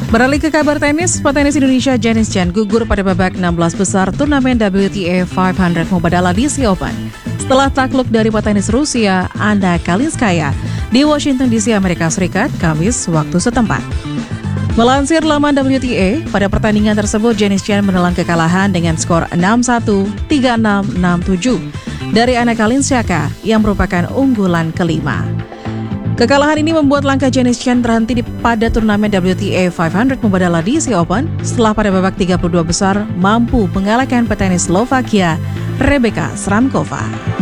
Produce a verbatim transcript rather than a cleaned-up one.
Beralih ke kabar tenis, petenis Indonesia Janice Chan gugur pada babak enam belas besar turnamen W T A lima ratus Mubadala D C Open setelah takluk dari petenis Rusia Anna Kalinskaya di Washington D C, Amerika Serikat, Kamis waktu setempat. Melansir laman W T A, pada pertandingan tersebut Janice Chan menelan kekalahan dengan skor enam satu, tiga enam, enam tujuh dari Anna Kalinskaya yang merupakan unggulan kelima. Kekalahan ini membuat langkah Janice Chan terhenti di pada turnamen W T A lima ratus Mubadala D C Open setelah pada babak tiga puluh dua besar mampu mengalahkan petenis Slovakia Rebeka Sramkova.